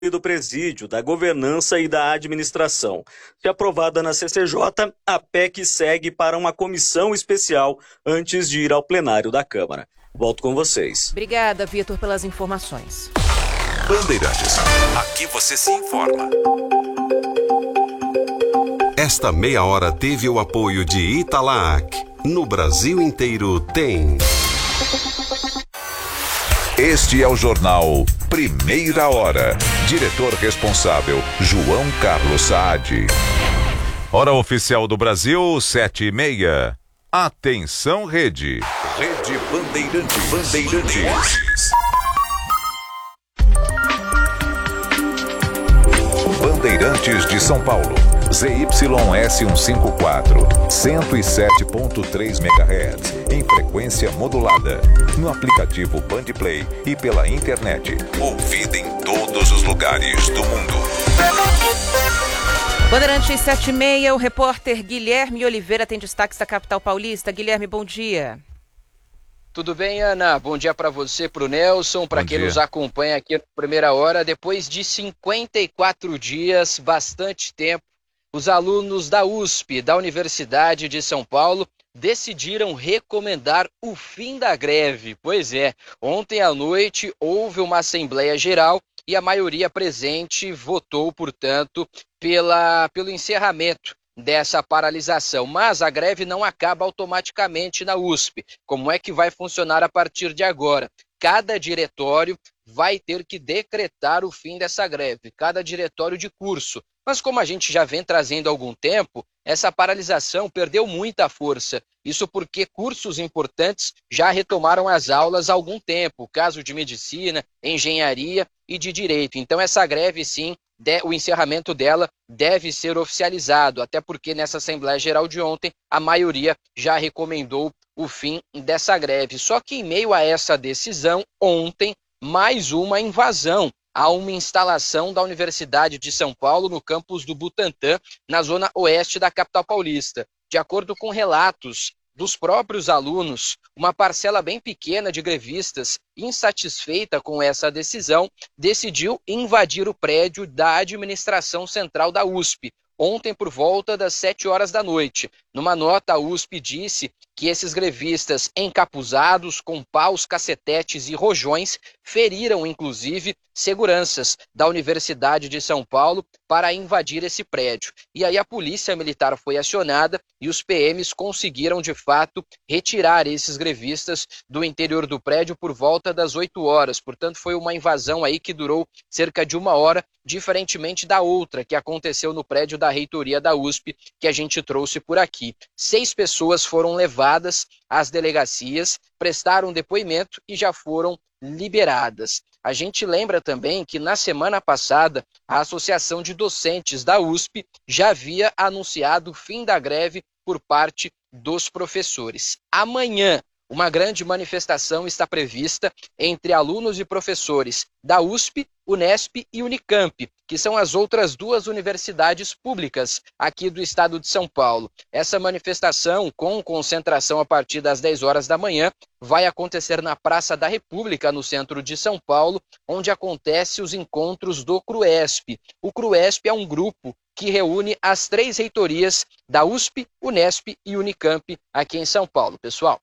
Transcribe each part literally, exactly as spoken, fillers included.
do presídio, da governança e da administração. Se aprovada na C C J, a P E C segue para uma comissão especial antes de ir ao plenário da Câmara. Volto com vocês. Obrigada, Vitor, pelas informações. Bandeirantes, aqui você se informa. Esta meia hora teve o apoio de Italac. No Brasil inteiro tem. Este é o jornal Primeira Hora. Diretor responsável, João Carlos Saad. Hora oficial do Brasil, sete e meia. Atenção, Rede. Rede Bandeirantes. Bandeirantes. Bandeirantes de São Paulo. Z Y S cento e cinquenta e quatro, cento e sete ponto três megahertz, em frequência modulada. No aplicativo Bandplay e pela internet. Ouvida em todos os lugares do mundo. Bandeirantes sete e meia, o repórter Guilherme Oliveira tem destaques da capital paulista. Guilherme, bom dia. Tudo bem, Ana? Bom dia para você, para o Nelson, para quem dia. nos acompanha aqui na Primeira Hora. Depois de cinquenta e quatro dias, bastante tempo, os alunos da U S P, da Universidade de São Paulo, decidiram recomendar o fim da greve. Pois é, ontem à noite houve uma Assembleia Geral e a maioria presente votou, portanto, pela, pelo encerramento dessa paralisação. Mas a greve não acaba automaticamente na U S P. Como é que vai funcionar a partir de agora? Cada diretório vai ter que decretar o fim dessa greve, cada diretório de curso. Mas como a gente já vem trazendo há algum tempo, essa paralisação perdeu muita força. Isso porque cursos importantes já retomaram as aulas há algum tempo, caso de medicina, engenharia e de direito. Então essa greve, sim, o encerramento dela deve ser oficializado, até porque nessa Assembleia Geral de ontem a maioria já recomendou o fim dessa greve. Só que em meio a essa decisão, ontem, mais uma invasão a uma instalação da Universidade de São Paulo no campus do Butantã, na zona oeste da capital paulista. De acordo com relatos dos próprios alunos, uma parcela bem pequena de grevistas, insatisfeita com essa decisão, decidiu invadir o prédio da administração central da U S P, ontem por volta das sete horas da noite. Numa nota, a U S P disse que esses grevistas encapuzados com paus, cacetetes e rojões feriram, inclusive, seguranças da Universidade de São Paulo para invadir esse prédio. E aí a polícia militar foi acionada e os P Ms conseguiram, de fato, retirar esses grevistas do interior do prédio por volta das oito horas. Portanto, foi uma invasão aí que durou cerca de uma hora, diferentemente da outra que aconteceu no prédio da reitoria da U S P, que a gente trouxe por aqui. Seis pessoas foram levadas às delegacias, prestaram depoimento e já foram liberadas. A gente lembra também que na semana passada a Associação de Docentes da U S P já havia anunciado o fim da greve por parte dos professores. Amanhã, uma grande manifestação está prevista entre alunos e professores da U S P, Unesp e Unicamp, que são as outras duas universidades públicas aqui do estado de São Paulo. Essa manifestação, com concentração a partir das dez horas da manhã, vai acontecer na Praça da República, no centro de São Paulo, onde acontecem os encontros do CRUESP. O CRUESP é um grupo que reúne as três reitorias da U S P, Unesp e Unicamp aqui em São Paulo. Pessoal.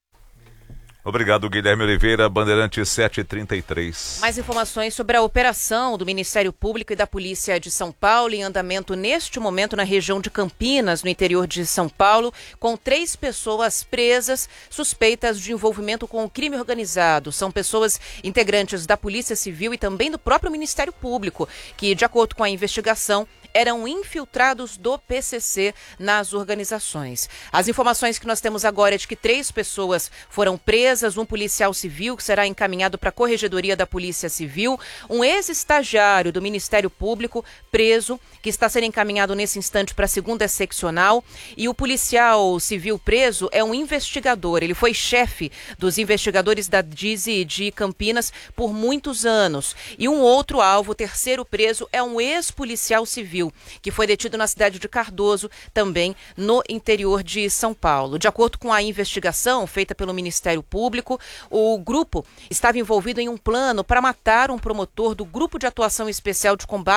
Obrigado, Guilherme Oliveira, Bandeirantes sete e trinta e três. Mais informações sobre a operação do Ministério Público e da Polícia de São Paulo em andamento neste momento na região de Campinas, no interior de São Paulo, com três pessoas presas suspeitas de envolvimento com o crime organizado. São pessoas integrantes da Polícia Civil e também do próprio Ministério Público, que, de acordo com a investigação, eram infiltrados do P C C nas organizações. As informações que nós temos agora é de que três pessoas foram presas, um policial civil que será encaminhado para a Corregedoria da Polícia Civil, um ex-estagiário do Ministério Público preso, que está sendo encaminhado nesse instante para a segunda seccional, e o policial civil preso é um investigador. Ele foi chefe dos investigadores da D I S E de Campinas por muitos anos. E um outro alvo, o terceiro preso, é um ex-policial civil civil, que foi detido na cidade de Cardoso, também no interior de São Paulo. De acordo com a investigação feita pelo Ministério Público, o grupo estava envolvido em um plano para matar um promotor do Grupo de Atuação Especial de Combate